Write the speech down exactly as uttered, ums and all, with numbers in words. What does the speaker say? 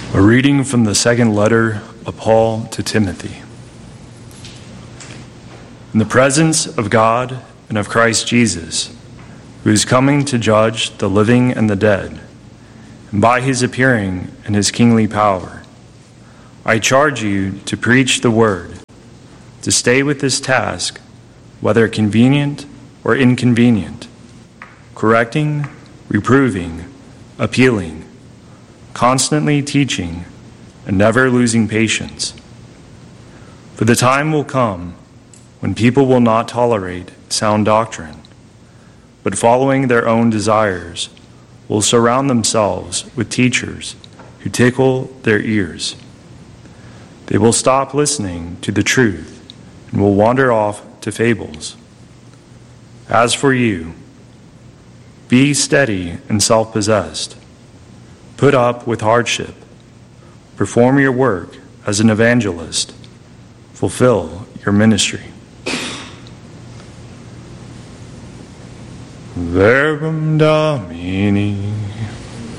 A reading from the second letter of Paul to Timothy. In the presence of God and of Christ Jesus, who is coming to judge the living and the dead, and by his appearing in his kingly power, I charge you to preach the word, to stay with this task, whether convenient or inconvenient, correcting, reproving, appealing, constantly teaching, and never losing patience. For the time will come when people will not tolerate sound doctrine, but following their own desires, will surround themselves with teachers who tickle their ears. They will stop listening to the truth and will wander off to fables. As for you, be steady and self-possessed. Put up with hardship. Perform your work as an evangelist. Fulfill your ministry. Verbum Domini.